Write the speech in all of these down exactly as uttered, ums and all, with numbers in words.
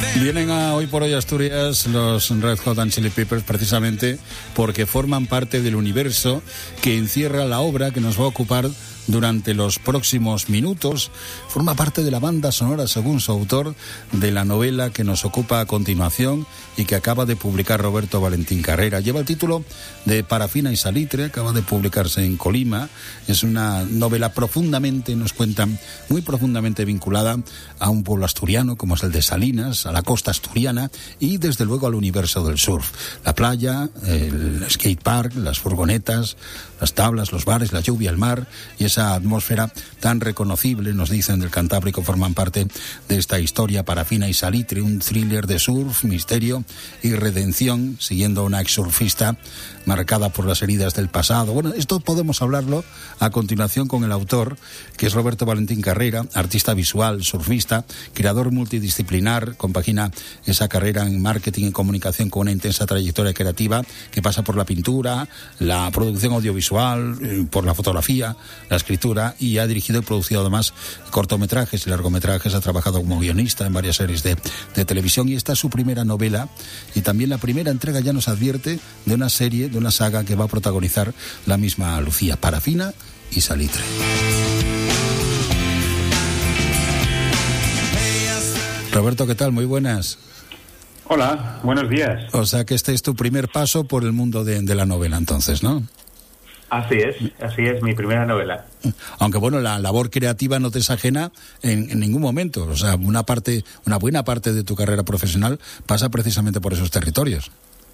Vienen a Hoy por Hoy Asturias los Red Hot and Chili Peppers precisamente porque forman parte del universo que encierra la obra que nos va a ocupar durante los próximos minutos. Forma parte de la banda sonora, según su autor, de la novela que nos ocupa a continuación y que acaba de publicar Roberto Valentín Carrera. Lleva el título de Parafina y Salitre, acaba de publicarse en Colima. Es una novela profundamente, nos cuentan, muy profundamente vinculada a un pueblo asturiano como es el de Salinas, a la costa asturiana y desde luego al universo del surf. La playa, el skate park, las furgonetas, las tablas, los bares, la lluvia, el mar y esa atmósfera tan reconocible, nos dicen, del Cantábrico, forman parte de esta historia Parafina y Salitre, un thriller de surf, misterio y redención, siguiendo a una exsurfista marcada por las heridas del pasado. Bueno, esto podemos hablarlo a continuación con el autor, que es Roberto Valentín Carrera, artista visual, surfista, creador multidisciplinar, compagina esa carrera en marketing y comunicación con una intensa trayectoria creativa que pasa por la pintura, la producción audiovisual, eh, por la fotografía, la escritura, y ha dirigido y producido además cortometrajes y largometrajes. Ha trabajado como guionista en varias series de, de televisión y esta es su primera novela y también la primera entrega, ya nos advierte, de una serie, de una saga que va a protagonizar la misma Lucía, Parafina y Salitre. Roberto, ¿qué tal? Muy buenas. Hola, buenos días. O sea que este es tu primer paso por el mundo de, de la novela, entonces, ¿no? Así es, así es, mi primera novela. Aunque bueno, la labor creativa no te es ajena en, en ningún momento. O sea, una parte, una buena parte de tu carrera profesional pasa precisamente por esos territorios.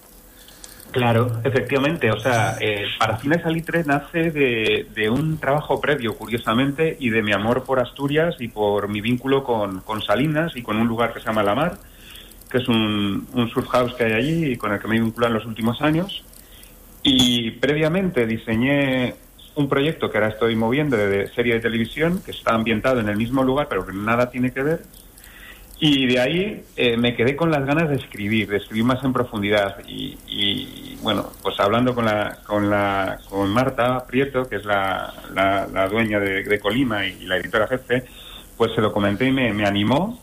Claro, efectivamente. O sea, eh, Parafina y Salitre nace de, de un trabajo previo, curiosamente, y de mi amor por Asturias y por mi vínculo con, con Salinas y con un lugar que se llama La Mar, que es un, un surf house que hay allí y con el que me he vinculado en los últimos años. Y previamente diseñé un proyecto que ahora estoy moviendo de serie de televisión que está ambientado en el mismo lugar pero que nada tiene que ver. Y de ahí eh, me quedé con las ganas de escribir, de escribir más en profundidad. Y, y bueno, pues hablando con la con la con Marta Prieto, que es la, la, la dueña de, de Colima y la editora jefe, pues se lo comenté y me, me animó.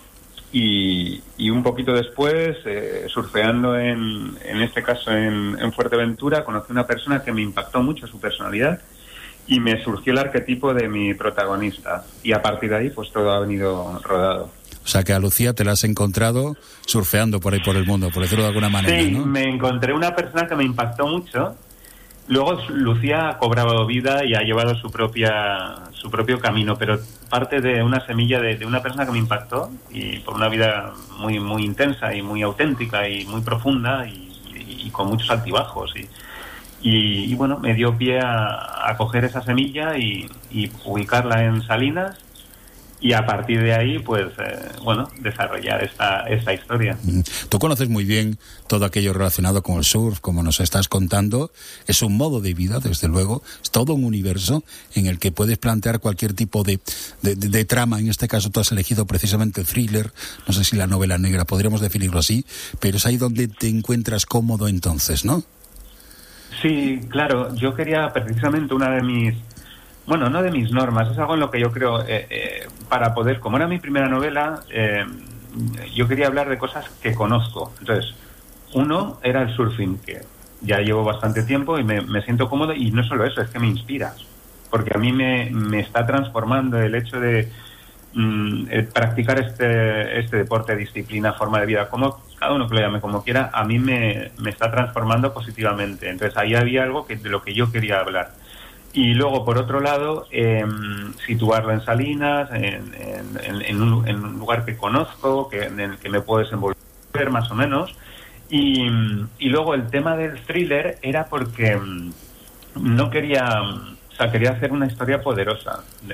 Y, y un poquito después, eh, surfeando en, en este caso en, en Fuerteventura, conocí a una persona que me impactó mucho su personalidad y me surgió el arquetipo de mi protagonista. Y a partir de ahí, pues todo ha venido rodado. O sea que a Lucía te la has encontrado surfeando por ahí por el mundo, por decirlo de alguna manera, sí, ¿no? Me encontré una persona que me impactó mucho. Luego Lucía ha cobrado vida y ha llevado su propia su propio camino, pero parte de una semilla de, de una persona que me impactó y por una vida muy muy intensa y muy auténtica y muy profunda y, y, y con muchos altibajos y, y, y bueno, me dio pie a, a coger esa semilla y, y ubicarla en Salinas. Y a partir de ahí, pues, eh, bueno, desarrollar esta, esta historia. Tú conoces muy bien todo aquello relacionado con el surf, como nos estás contando. Es un modo de vida, desde luego. Es todo un universo en el que puedes plantear cualquier tipo de, de, de, de trama. En este caso tú has elegido precisamente el thriller, no sé si la novela negra, podríamos definirlo así, pero es ahí donde te encuentras cómodo entonces, ¿no? Sí, claro. Yo quería precisamente una de mis... Bueno, no de mis normas, es algo en lo que yo creo, eh, eh, para poder, como era mi primera novela, eh, yo quería hablar de cosas que conozco. Entonces, uno era el surfing, que ya llevo bastante tiempo y me, me siento cómodo, y no solo eso, es que me inspira, porque a mí me, me está transformando el hecho de mm, el practicar este, este deporte, disciplina, forma de vida, como cada uno que lo llame como quiera, a mí me, me está transformando positivamente. Entonces, ahí había algo que, de lo que yo quería hablar. Y luego, por otro lado, eh, situarlo en Salinas, en, en, en, un, en un lugar que conozco, que, en el que me puedo desenvolver más o menos. Y, y luego el tema del thriller era porque no quería, o sea, quería hacer una historia poderosa.